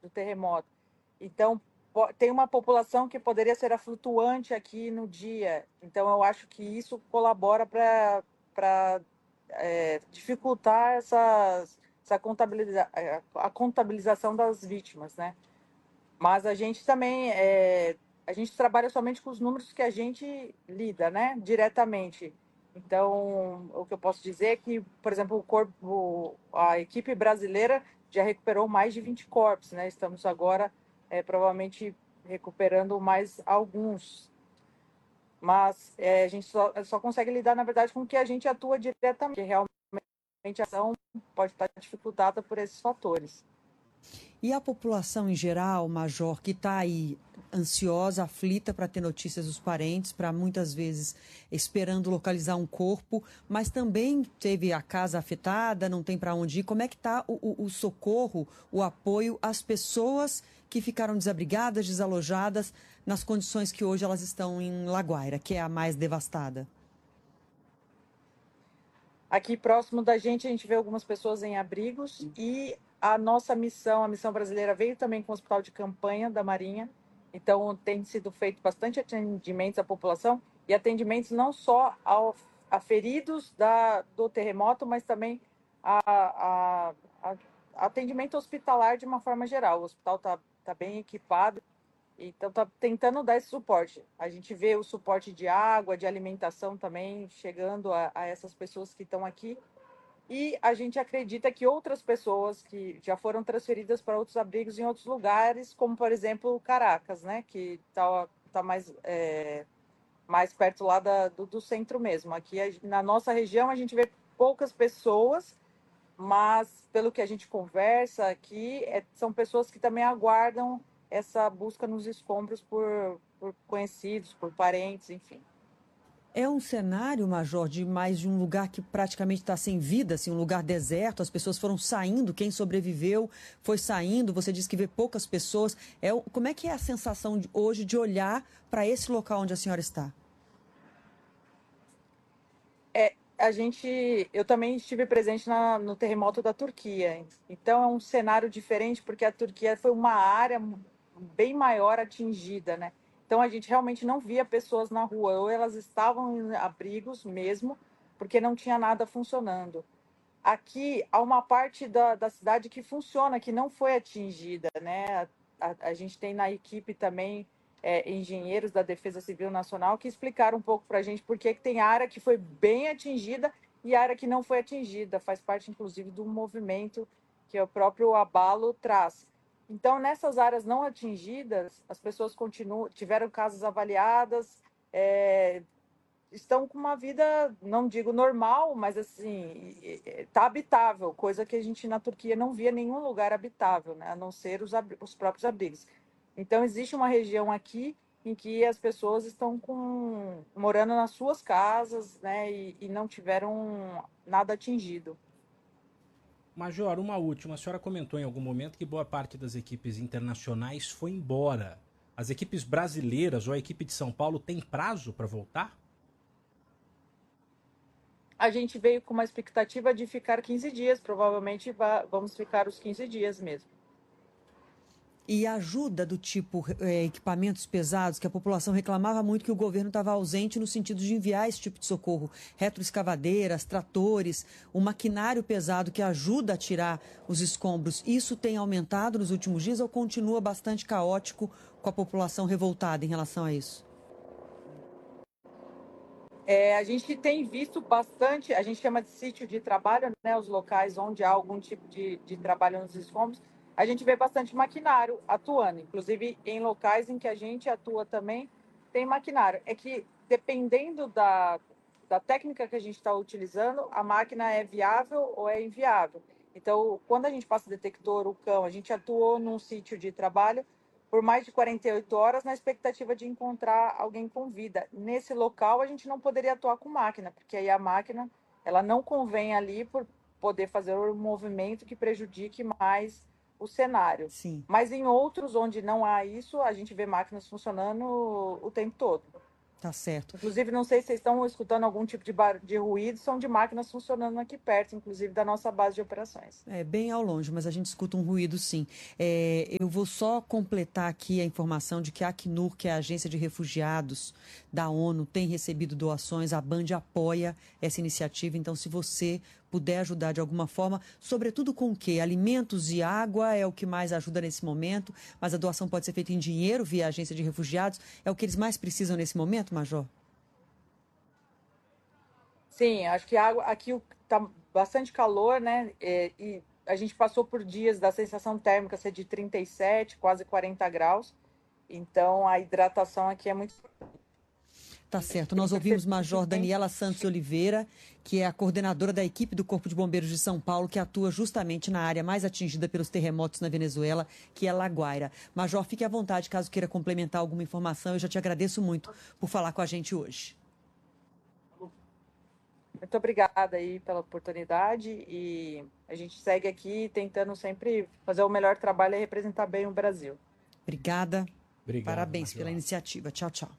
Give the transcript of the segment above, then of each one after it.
do terremoto. Então, tem uma população que poderia ser a flutuante aqui no dia. Então, eu acho que isso colabora para dificultar a contabilização das vítimas, né? Mas a gente também a gente trabalha somente com os números que a gente lida, né, diretamente. Então, o que eu posso dizer é que, por exemplo, a equipe brasileira já recuperou mais de 20 corpos, né? Estamos agora provavelmente recuperando mais alguns. Mas a gente só consegue lidar, na verdade, com o que a gente atua diretamente. Realmente a ação pode estar dificultada por esses fatores. E a população em geral, Major, que está aí ansiosa, aflita para ter notícias dos parentes, para muitas vezes esperando localizar um corpo, mas também teve a casa afetada, não tem para onde ir. Como é que está o socorro, o apoio às pessoas que ficaram desabrigadas, desalojadas, nas condições que hoje elas estão em Laguaira, que é a mais devastada? Aqui próximo da gente, a gente vê algumas pessoas em abrigos e a nossa missão, a missão brasileira, veio também com o hospital de campanha da Marinha. Então, tem sido feito bastante atendimentos à população e atendimentos não só a feridos do terremoto, mas também a atendimento hospitalar de uma forma geral. O hospital está bem equipado, então está tentando dar esse suporte. A gente vê o suporte de água, de alimentação também chegando a essas pessoas que estão aqui. E a gente acredita que outras pessoas que já foram transferidas para outros abrigos em outros lugares, como por exemplo Caracas, né, que tá mais perto lá do centro mesmo. Aqui na nossa região a gente vê poucas pessoas, mas pelo que a gente conversa aqui, são pessoas que também aguardam essa busca nos escombros por conhecidos, por parentes, enfim. É um cenário, Major, de mais de um lugar que praticamente está sem vida, assim, um lugar deserto, as pessoas foram saindo, quem sobreviveu foi saindo, você disse que vê poucas pessoas. Como é que é a sensação hoje de olhar para esse local onde a senhora está? Eu também estive presente no terremoto da Turquia, então é um cenário diferente porque a Turquia foi uma área bem maior atingida, né? Então a gente realmente não via pessoas na rua, ou elas estavam em abrigos mesmo, porque não tinha nada funcionando. Aqui há uma parte da cidade que funciona, que não foi atingida, né? A gente tem na equipe também engenheiros da Defesa Civil Nacional que explicaram um pouco para a gente por que tem área que foi bem atingida e área que não foi atingida. Faz parte, inclusive, do movimento que o próprio abalo traz. Então, nessas áreas não atingidas, as pessoas tiveram casas avaliadas, estão com uma vida, não digo normal, mas assim, está habitável, coisa que a gente na Turquia não via nenhum lugar habitável, né, a não ser os próprios abrigos. Então, existe uma região aqui em que as pessoas estão morando nas suas casas, né, e não tiveram nada atingido. Major, uma última. A senhora comentou em algum momento que boa parte das equipes internacionais foi embora. As equipes brasileiras ou a equipe de São Paulo tem prazo para voltar? A gente veio com uma expectativa de ficar 15 dias, provavelmente vamos ficar os 15 dias mesmo. E ajuda do tipo equipamentos pesados, que a população reclamava muito que o governo estava ausente no sentido de enviar esse tipo de socorro. Retroescavadeiras, tratores, o maquinário pesado que ajuda a tirar os escombros. Isso tem aumentado nos últimos dias ou continua bastante caótico com a população revoltada em relação a isso? A gente tem visto bastante, a gente chama de sítio de trabalho, né, os locais onde há algum tipo de trabalho nos escombros, a gente vê bastante maquinário atuando, inclusive em locais em que a gente atua também, tem maquinário. É que dependendo da técnica que a gente está utilizando, a máquina é viável ou é inviável. Então, quando a gente passa detector, o cão, a gente atuou num sítio de trabalho por mais de 48 horas na expectativa de encontrar alguém com vida. Nesse local, a gente não poderia atuar com máquina, porque aí a máquina ela não convém ali por poder fazer um movimento que prejudique mais o cenário. Sim. Mas em outros onde não há isso, a gente vê máquinas funcionando o tempo todo. Tá certo. Inclusive, não sei se vocês estão escutando algum tipo de ruído, são de máquinas funcionando aqui perto, inclusive da nossa base de operações. É bem ao longe, mas a gente escuta um ruído sim. Eu vou só completar aqui a informação de que a Acnur, que é a Agência de Refugiados da ONU, tem recebido doações, a Band apoia essa iniciativa, então se você puder ajudar de alguma forma, sobretudo com o quê? Alimentos e água é o que mais ajuda nesse momento, mas a doação pode ser feita em dinheiro via a Agência de Refugiados, é o que eles mais precisam nesse momento, Major? Sim, acho que a água aqui está bastante calor, né? E a gente passou por dias da sensação térmica ser de 37, quase 40 graus. Então, a hidratação aqui é muito importante. Tá certo. Nós ouvimos Major Daniela Santos Oliveira, que é a coordenadora da equipe do Corpo de Bombeiros de São Paulo, que atua justamente na área mais atingida pelos terremotos na Venezuela, que é La Guaira. Major, fique à vontade caso queira complementar alguma informação. Eu já te agradeço muito por falar com a gente hoje. Muito obrigada aí pela oportunidade e a gente segue aqui tentando sempre fazer o melhor trabalho e representar bem o Brasil. Obrigada. Obrigado, Parabéns Major. pela iniciativa. Tchau, tchau.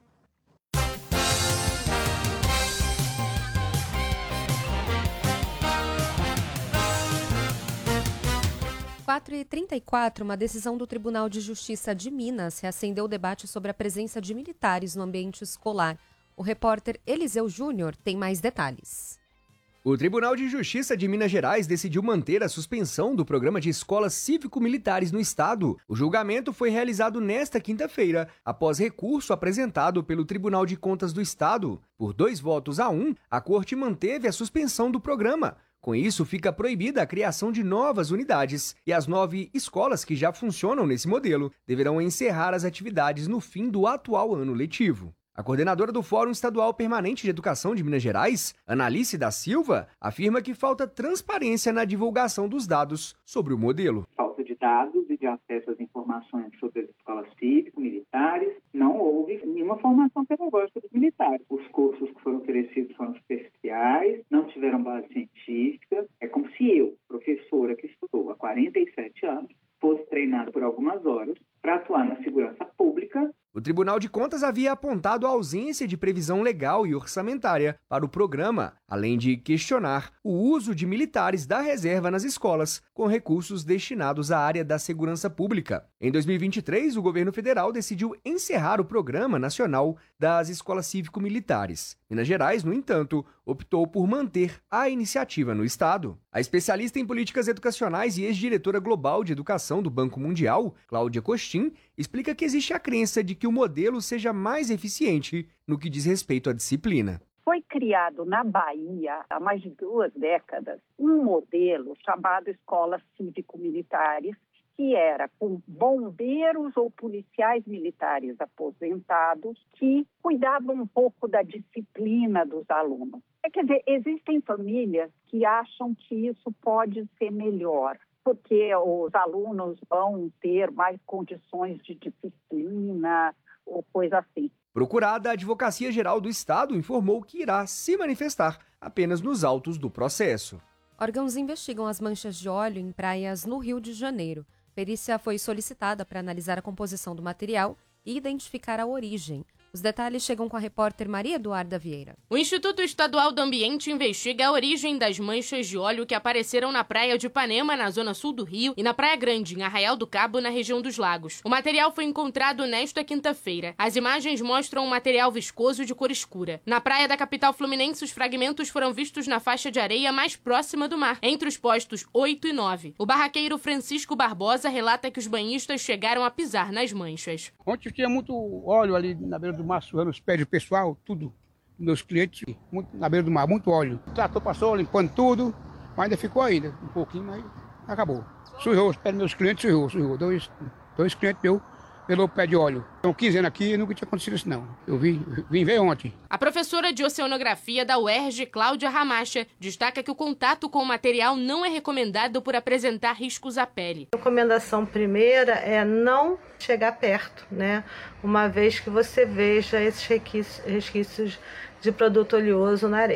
Às 4h34, uma decisão do Tribunal de Justiça de Minas reacendeu o debate sobre a presença de militares no ambiente escolar. O repórter Eliseu Júnior tem mais detalhes. O Tribunal de Justiça de Minas Gerais decidiu manter a suspensão do programa de escolas cívico-militares no estado. O julgamento foi realizado nesta quinta-feira, após recurso apresentado pelo Tribunal de Contas do Estado. Por 2-1, a Corte manteve a suspensão do programa. Com isso, fica proibida a criação de novas unidades e as 9 escolas que já funcionam nesse modelo deverão encerrar as atividades no fim do atual ano letivo. A coordenadora do Fórum Estadual Permanente de Educação de Minas Gerais, Analice da Silva, afirma que falta transparência na divulgação dos dados sobre o modelo. Falta de dados e de acesso às informações sobre as escolas cívico-militares. Não houve nenhuma formação pedagógica dos militares. Os cursos que foram oferecidos foram superficiais, não tiveram base científica. É como se eu, professora que estudou há 47 anos, fosse treinada por algumas horas para atuar na segurança pública. O Tribunal de Contas havia apontado a ausência de previsão legal e orçamentária para o programa, além de questionar o uso de militares da reserva nas escolas, com recursos destinados à área da segurança pública. Em 2023, o governo federal decidiu encerrar o Programa Nacional das Escolas Cívico-Militares. Minas Gerais, no entanto, optou por manter a iniciativa no estado. A especialista em políticas educacionais e ex-diretora global de educação do Banco Mundial, Cláudia Costin, explica que existe a crença de que o modelo seja mais eficiente no que diz respeito à disciplina. Foi criado na Bahia, há mais de 2 décadas, um modelo chamado Escolas Cívico-Militares, que era com bombeiros ou policiais militares aposentados que cuidavam um pouco da disciplina dos alunos. Quer dizer, existem famílias que acham que isso pode ser melhor, porque os alunos vão ter mais condições de disciplina ou coisa assim. Procurada, a Advocacia Geral do Estado informou que irá se manifestar apenas nos autos do processo. Órgãos investigam as manchas de óleo em praias no Rio de Janeiro. Perícia foi solicitada para analisar a composição do material e identificar a origem. Os detalhes chegam com a repórter Maria Eduarda Vieira. O Instituto Estadual do Ambiente investiga a origem das manchas de óleo que apareceram na praia de Ipanema, na zona sul do Rio, e na Praia Grande, em Arraial do Cabo, na região dos Lagos. O material foi encontrado nesta quinta-feira. As imagens mostram um material viscoso de cor escura. Na praia da capital fluminense, os fragmentos foram vistos na faixa de areia mais próxima do mar, entre os postos 8 e 9. O barraqueiro Francisco Barbosa relata que os banhistas chegaram a pisar nas manchas. Ontem tinha muito óleo ali na beira do mar, suando os pés do pessoal, tudo. Meus clientes, muito, na beira do mar, muito óleo. O trator passou limpando tudo, mas ainda ficou ainda, um pouquinho, mas acabou. Sujou os pés dos meus clientes, sujou. Dois clientes meus pelo pé de óleo. Estão 15 anos aqui e nunca tinha acontecido isso não. Eu vim ver ontem. A professora de oceanografia da UERJ, Cláudia Ramacha, destaca que o contato com o material não é recomendado por apresentar riscos à pele. A recomendação primeira é não chegar perto, né? Uma vez que você veja esses resquícios de produto oleoso na areia.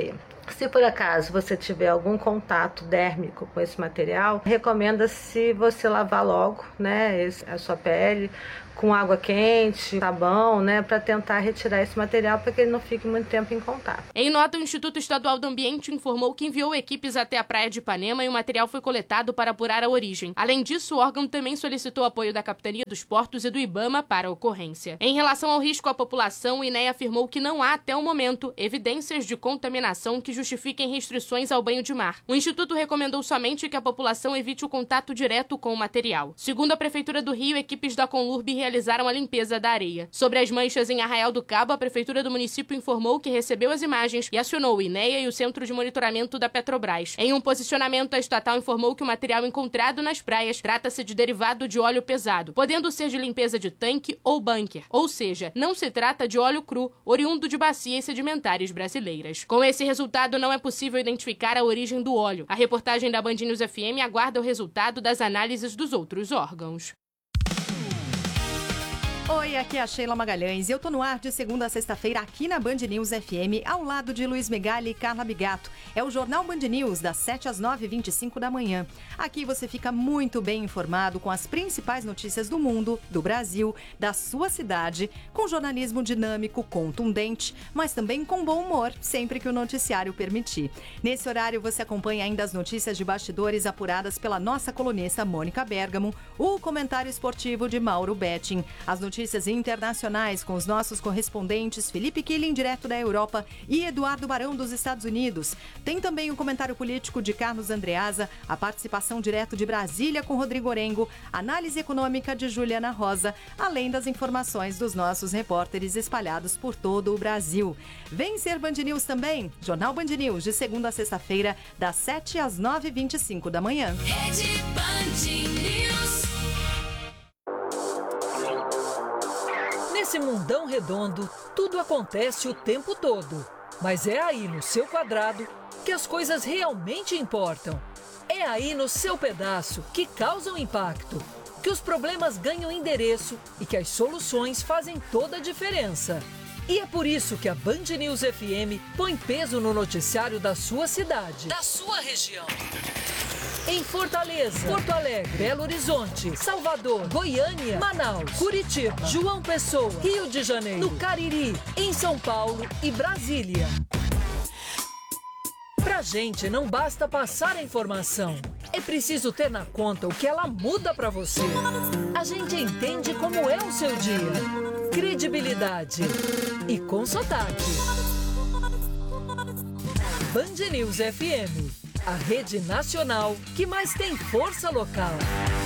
Se por acaso você tiver algum contato dérmico com esse material, recomenda-se você lavar logo, né, a sua pele com água quente, sabão, né, para tentar retirar esse material para que ele não fique muito tempo em contato. Em nota, o Instituto Estadual do Ambiente informou que enviou equipes até a praia de Ipanema e o material foi coletado para apurar a origem. Além disso, o órgão também solicitou apoio da Capitania dos Portos e do IBAMA para a ocorrência. Em relação ao risco à população, o INEA afirmou que não há, até o momento, evidências de contaminação que justifiquem restrições ao banho de mar. O Instituto recomendou somente que a população evite o contato direto com o material. Segundo a Prefeitura do Rio, equipes da Conlurb realizaram a limpeza da areia. Sobre as manchas em Arraial do Cabo, a Prefeitura do município informou que recebeu as imagens e acionou o INEA e o Centro de Monitoramento da Petrobras. Em um posicionamento, a estatal informou que o material encontrado nas praias trata-se de derivado de óleo pesado, podendo ser de limpeza de tanque ou bunker, ou seja, não se trata de óleo cru, oriundo de bacias sedimentares brasileiras. Com esse resultado, não é possível identificar a origem do óleo. A reportagem da Band News FM aguarda o resultado das análises dos outros órgãos. Oi, aqui é a Sheila Magalhães e eu tô no ar de segunda a sexta-feira aqui na Band News FM, ao lado de Luiz Megali e Carla Bigato. É o Jornal Band News, das 7 às 9h25 da manhã. Aqui você fica muito bem informado com as principais notícias do mundo, do Brasil, da sua cidade, com jornalismo dinâmico, contundente, mas também com bom humor, sempre que o noticiário permitir. Nesse horário você acompanha ainda as notícias de bastidores apuradas pela nossa colunista Mônica Bergamo, o comentário esportivo de Mauro Betting, as notícias internacionais com os nossos correspondentes Felipe Killing, direto da Europa, e Eduardo Barão, dos Estados Unidos. Tem também o comentário político de Carlos Andreasa, a participação direto de Brasília com Rodrigo Orengo, análise econômica de Juliana Rosa, além das informações dos nossos repórteres espalhados por todo o Brasil. Vem ser Band News também, Jornal Band News, de segunda a sexta-feira, das 7 às 9h25 da manhã. Rede Band News. Nesse mundão redondo, tudo acontece o tempo todo. Mas é aí no seu quadrado que as coisas realmente importam. É aí no seu pedaço que causam impacto, que os problemas ganham endereço e que as soluções fazem toda a diferença. E é por isso que a Band News FM põe peso no noticiário da sua cidade, da sua região. Em Fortaleza, Porto Alegre, Belo Horizonte, Salvador, Goiânia, Manaus, Curitiba, João Pessoa, Rio de Janeiro, no Cariri, em São Paulo e Brasília. Pra gente não basta passar a informação, é preciso ter na conta o que ela muda pra você. A gente entende como é o seu dia, credibilidade e com sotaque. Band News FM. A rede nacional que mais tem força local.